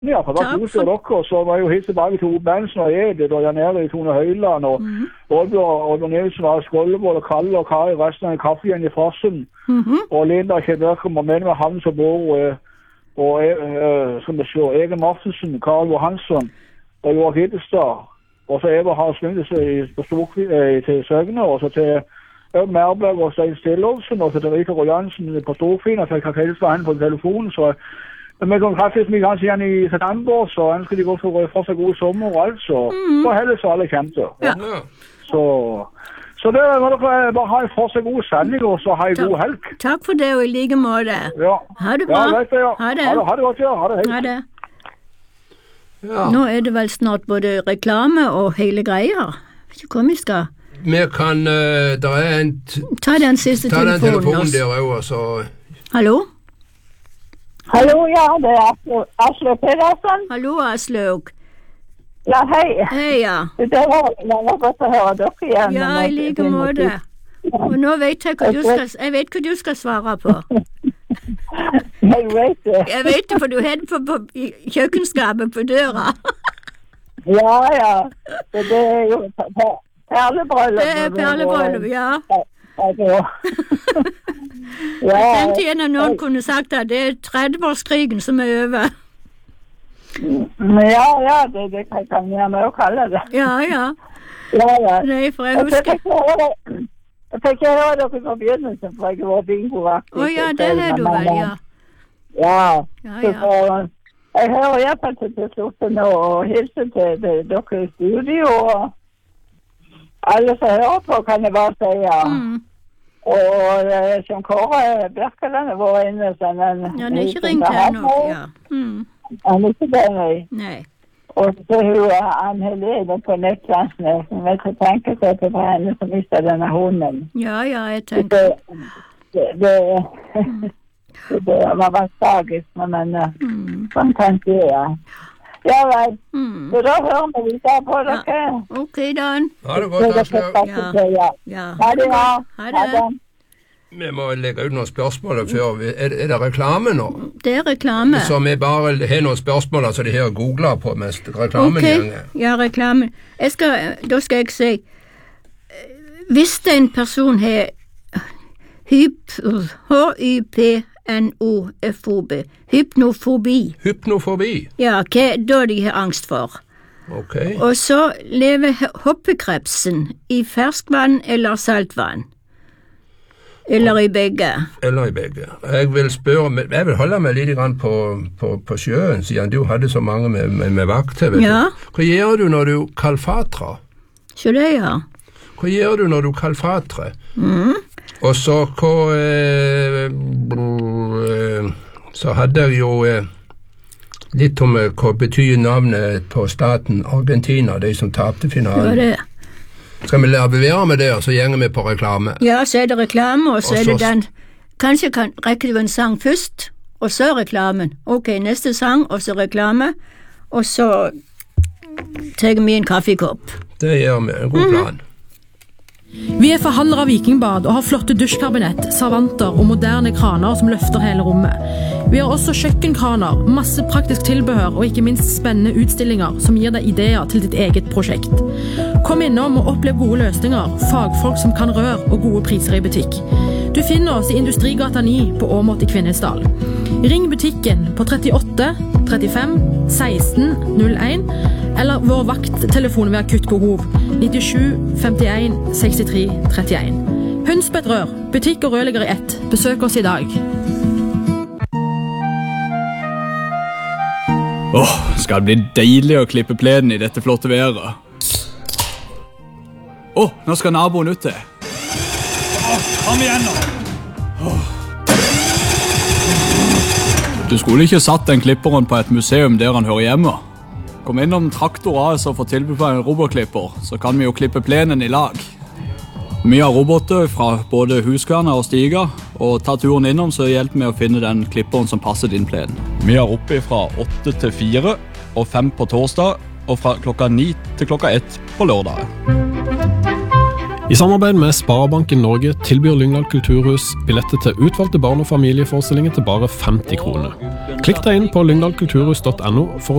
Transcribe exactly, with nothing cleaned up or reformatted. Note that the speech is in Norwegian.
Ja, for det var god til dere, og så var jeg jo helt tilbake til Ove Bensen og Edith, og Jan Erik, Tone Høyland, og mm. Oddbjørn Nilsen, og Skollevold, og Kalle, og Kari, resten av kaffe igjen i Fossen, mm-hmm. og Linda Kjellberg, og med med han som bor, og, og uh, som det slår, Egen Martensen, Karl Johansson, og Joar Hiddestad, og så Eva har svinget seg på Storkvig til Søgne, og så til Øv Merberg og Stein Stillovsen, og så til Rita Rojansen på Storfin, og så kan jeg helst være henne på telefonen, så vi kan treffes mye ganske igjen i september, så ønsker de godt for, for seg god sommer og alt, så, mm. så heller så alle kjente. Ja. Så, så det må dere bare ha en for seg god sending, og så ha en god helg. Takk for det, og i like måte. Ja. Ha det bra. Ja, vet det, ja. Ha det. Ha det, ha det godt, ja. Ha det, hei. Ha det. Ja. Nå er det vel snart både reklame og hele greier. Vet ikke hvor vi skal. Vi kan, uh, der er en... Ta den siste ta telefonen. Ta den telefonen der også, så... Hallo? Hallo, ja, det er Aslaug Pedersen. Hallo, Aslaug. Ja, hei. Hei, ja. Det var, det var godt å høre dere igjen. Ja, i like måte. Og nå vet jeg hva du skal, jeg vet hva du skal svare på. Jeg vet det. Jeg vet det, for du har det på, på kjøkkenskapet på døra. Ja, ja. Det, det er jo perlebrøllop. Det er perlebrøllop, ja. Ja. Jeg tenkte igjen at noen kunne sagt at det er tredve-årskrigen som er over. Ja, ja, det, det kan, kan jeg med å kalle det. Ja, ja. Ja, ja. Nei, for jeg husker... Jeg fikk ikke høre dere på begynnelsen, for jeg var bingo-aktig. Å ja, det er du vel, ja. Ja, ja, så ja. For, jeg hører i hvert fall til til slutten og hilser til, til dere i studio, og alle som hører på kan jeg bare si, ja. Mm. Og uh, som Kåre Birkeland var inne, så den... Ja, den er ikke ringt her nå, ja. Mm. Han er ikke der, nei. Nei. Og så er hun Ann Helene på Nettlandsnes, som vet å tenke seg til for henne som mistet denne hunden. Ja, ja, jeg tenker. Det, det, det, det, det var bare tragisk, men mm. sånn tenkte jeg, ja. Ja, vel. Mm. Så da hører vi litt på dere. Ja. Ok, Dan. Ha det godt, Aslaug. Ja. Ja. Ha det, ja. Ha det. Vi må legge ut noen spørsmål før. Er, er det reklame nå? Det er reklame. Så vi bare har noen spørsmål som de her googler på mens reklamen okay. gjenger. Ja, reklame. Jeg skal, da skal jeg si, hvis en person har H Y P N O F O B, hypnofobi. Hypnofobi? Ja, hva da de har angst for. Ok. Og så lever hoppekrepsen i ferskvann eller saltvann. Eller i begge. Eller i begge. Jeg vil spørre, jeg vil holde meg litt grann på, på, på sjøen, siden du hadde så mange med, med, med vakter. Ja. Hva gjør du når du kalfatrer? Så det, ja. Hva gjør du når du kalfatrer? Mm. Og så hva eh, eh, så hadde jeg jo eh, litt om eh, hva betyr navnet på staten Argentina, de som tapte finalen. Ja, det. Skal vi lære bevere med det, og så gjenger vi på reklame? Ja, så er det reklame, og så og er det så... den. Kanskje kan rekke du en sang først, og så reklamen. Ok, neste sang, og så reklame, og så tar vi en kaffekopp. Det gjør vi, en god plan. Mm-hmm. Vi er forhandlere av Vikingbad og har flotte dusjkabinett, servanter og moderne kraner som løfter hele rommet. Vi har også kjøkkenkraner, masse praktisk tilbehør og ikke minst spennende utstillinger som gir deg ideer til ditt eget prosjekt. Kom innom og opplev gode løsninger, fagfolk som kan rør og gode priser i butikk. Du finner oss i Industrigata ni på Åmot i Kvinesdal. Ring butikken på trettiåtte trettifem seksten null en eller vår vakttelefon ved akutt behov nittisju femtien sekstitre trettien. Hundsbett rør, butikk og rørlegger i ett. Besøk oss i dag. Åh, skal det bli deilig å klippe plenen i dette flotte været. Åh, nå skal naboen ut til. Kom igjen nå. Åh. Du skulle ikke satt den klipperen på et museum der han hører hjemme. Kom innom Traktor A S og få tilbud på en robotklipper, så kan vi jo klippe plenen i lag. Vi har roboter fra både huskverner og stiger, og ta turen innom så hjelper vi å finne den klipperen som passer din plen. Vi har oppe fra åtte til fire, og fem på torsdag, og fra klokka ni til klokka ett på lørdag. I samarbeid med Sparebanken Norge tilbyr Lyngdal Kulturhus billetter til utvalgte barn- og familieforestillinger til bare femti kroner. Klikk deg inn på lyngdalkulturhus punktum no for å